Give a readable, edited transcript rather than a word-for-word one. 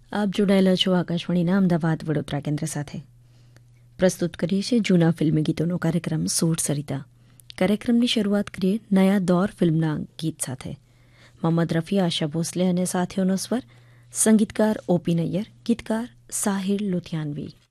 આપ જોડાયેલા છો આકાશવાણીના અમદાવાદ વડોદરા કેન્દ્ર સાથે. પ્રસ્તુત કરીએ છીએ જૂના ફિલ્મી ગીતોનો કાર્યક્રમ સૂર સરિતા. કાર્યક્રમની શરૂઆત કરીએ નયા દોર ફિલ્મના ગીત સાથે. મોહમ્મદ રફી, આશા ભોસલે અને સાથીઓનો સ્વર, સંગીતકાર ઓપી નૈયર, ગીતકાર સાહિર લુધિયાનવી.